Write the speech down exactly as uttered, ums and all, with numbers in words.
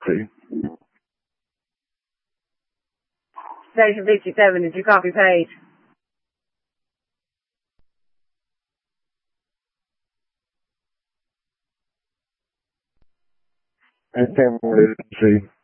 See. Station fifty-seven, did you copy Paige? I can't really see.